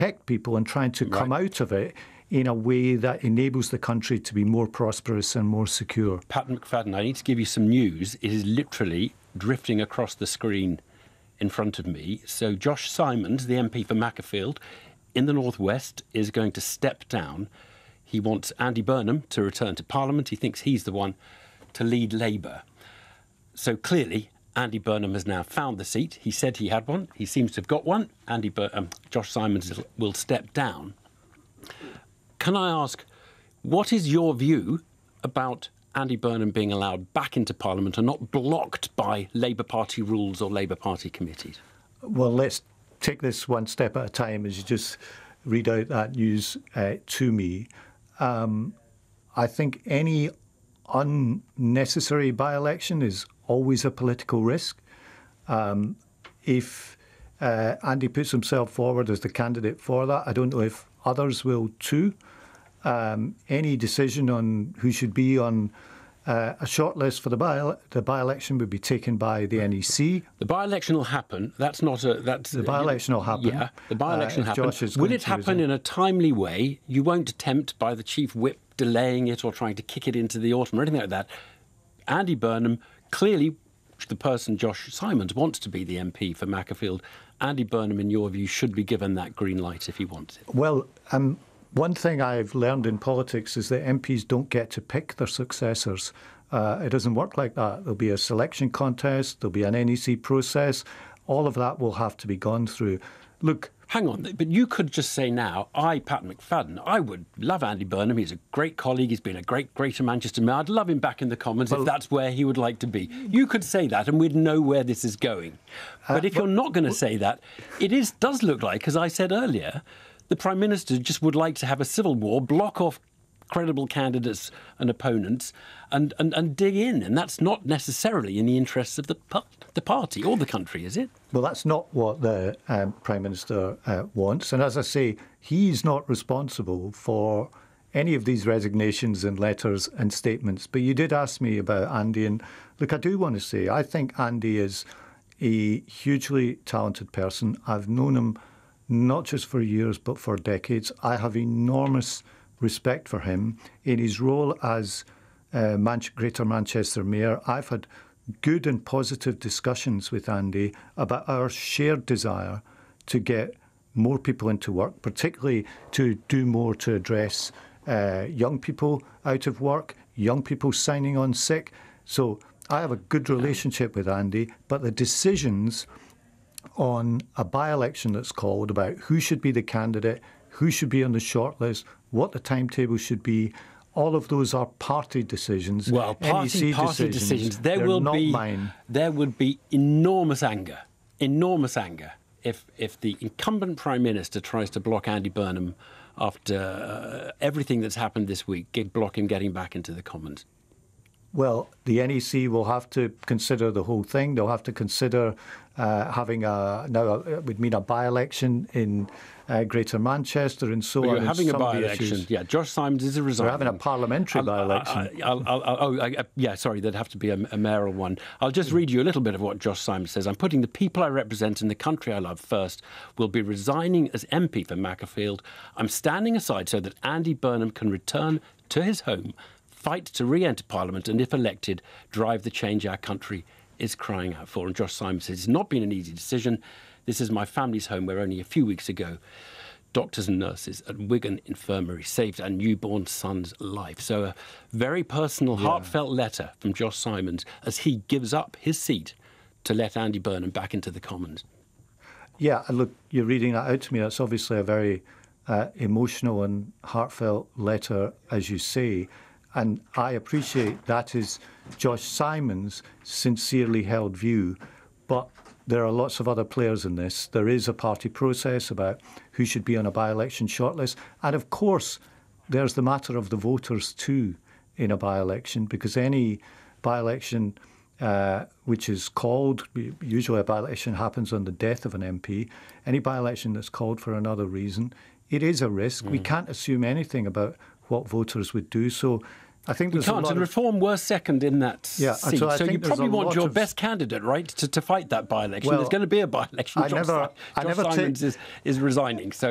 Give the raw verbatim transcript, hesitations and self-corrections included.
protect people and trying to come Right. out of it in a way that enables the country to be more prosperous and more secure. Pat McFadden, I need to give you some news. It is literally drifting across the screen in front of me. So Josh Simons, the M P for Macclesfield in the North West, is going to step down. He wants Andy Burnham to return to Parliament. He thinks he's the one to lead Labour. So clearly, Andy Burnham has now found the seat. He said he had one. He seems to have got one. Andy Bur- um, Josh Simons will step down. Can I ask, what is your view about Andy Burnham being allowed back into Parliament and not blocked by Labour Party rules or Labour Party committees? Well, let's take this one step at a time as you just read out that news uh, to me. Um, I think any unnecessary by-election is always a political risk. Um, if uh, Andy puts himself forward as the candidate for that, I don't know if others will too. Um, any decision on who should be on uh, a shortlist for the by the by-election would be taken by the N E C. The by-election will happen. That's not a... That's, The by-election will happen. Yeah, the by-election uh, will happen. Josh Will it happen in a timely way? You won't attempt by the Chief Whip delaying it or trying to kick it into the autumn or anything like that. Andy Burnham, clearly the person Josh Simons wants to be the M P for Macclesfield. Andy Burnham, in your view, should be given that green light if he wants it. Well, um, one thing I've learned in politics is that M Ps don't get to pick their successors. Uh, it doesn't work like that. There'll be a selection contest, there'll be an N E C process. All of that will have to be gone through. Look, hang on, but you could just say now, I, Pat McFadden, I would love Andy Burnham. He's a great colleague. He's been a great Greater Manchester mayor. I'd love him back in the Commons well, if that's where he would like to be. You could say that and we'd know where this is going. But uh, if but, you're not going to say that, it is does look like, as I said earlier, the Prime Minister just would like to have a civil war, block off credible candidates and opponents and, and, and dig in. And that's not necessarily in the interests of the, the party or the country, is it? Well, that's not what the um, Prime Minister uh, wants. And as I say, he's not responsible for any of these resignations and letters and statements. But you did ask me about Andy. And look, I do want to say, I think Andy is a hugely talented person. I've known him not just for years, but for decades. I have enormous respect for him. In his role as uh, Man- Greater Manchester Mayor, I've had good and positive discussions with Andy about our shared desire to get more people into work, particularly to do more to address uh, young people out of work, young people signing on sick. So I have a good relationship with Andy, but the decisions on a by-election that's called about who should be the candidate, who should be on the shortlist, what the timetable should be, all of those are party decisions. Well, party, N E C party decisions. decisions. There They're will not be mine. There would be enormous anger, enormous anger, if if the incumbent Prime Minister tries to block Andy Burnham after uh, everything that's happened this week, get, block him getting back into the Commons. Well, the N E C will have to consider the whole thing. They'll have to consider uh, having a now it would mean a by-election in uh, Greater Manchester and so well, on. You're having a by-election, issues. yeah. Josh Simons is a resign. We're having a parliamentary I'll, by-election. I'll, I'll, I'll, oh, I, yeah, sorry, there'd have to be a, a mayoral one. I'll just read you a little bit of what Josh Simons says. I'm putting the people I represent and the country I love first. Will be resigning as M P for Macclesfield. I'm standing aside so that Andy Burnham can return to his home, fight to re-enter Parliament and, if elected, drive the change our country is crying out for. And Josh Simons says, it's not been an easy decision. This is my family's home where only a few weeks ago, doctors and nurses at Wigan Infirmary saved our newborn son's life. So a very personal, yeah. heartfelt letter from Josh Simons as he gives up his seat to let Andy Burnham back into the Commons. Yeah, and look, you're reading that out to me. That's obviously a very uh, emotional and heartfelt letter, as you say. And I appreciate that is Josh Simons' sincerely held view. But there are lots of other players in this. There is a party process about who should be on a by-election shortlist. And of course, there's the matter of the voters too in a by-election, because any by-election uh, which is called, usually a by-election happens on the death of an M P, any by-election that's called for another reason, it is a risk. Mm. We can't assume anything about what voters would do. So I think there's you can't. a lot and of... Reform were second in that yeah, seat. So, so you probably want your of... best candidate, right, to, to fight that by-election. Well, There's going to be a by-election. I Josh, never, Josh I never Simons t- is, is resigning. So